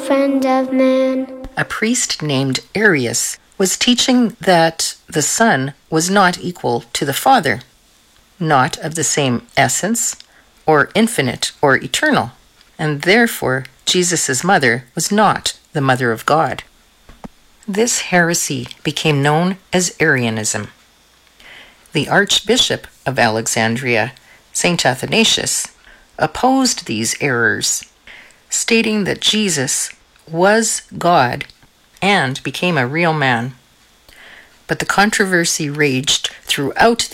friend of man. A priest named Arius was teaching that the Son was not equal to the Father, not of the same essence, or infinite or eternal, and therefore Jesus' mother was not the mother of God. This heresy became known as Arianism. The Archbishop of Alexandria, St. Athanasius, opposed these errors, stating that Jesus was God and became a real man. But the controversy raged throughout